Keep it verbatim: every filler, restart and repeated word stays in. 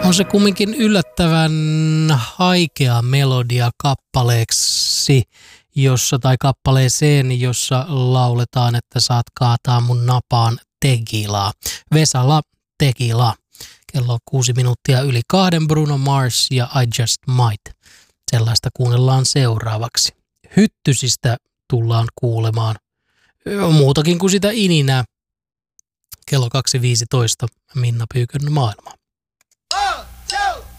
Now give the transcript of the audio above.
On se kumminkin yllättävän haikea melodia kappaleeksi, jossa tai kappaleeseen, jossa lauletaan, että saat kaataa mun napaan tequilaa. Vesala tequila. Kello on kuusi minuuttia yli kahden, Bruno Mars ja I Just Might. Sellaista kuunnellaan seuraavaksi. Hyttysistä tullaan kuulemaan muutakin kuin sitä ininää. Kello kaksi viisitoista Minna Pyykön maailma.